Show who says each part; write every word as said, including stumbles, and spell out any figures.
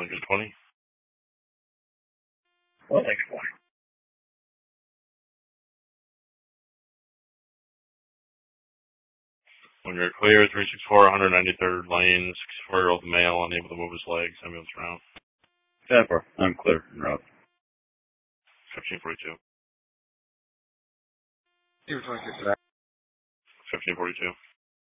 Speaker 1: Lincoln twenty.
Speaker 2: Well, Lincoln twenty.
Speaker 1: When you're clear, three sixty-four, one ninety-third lane, sixty-four-year-old male, unable to move his legs, ambulance round.
Speaker 2: ten four, I'm clear, en route.
Speaker 1: fifteen forty-two.
Speaker 3: Zero twenty-six.
Speaker 1: fifteen forty-two.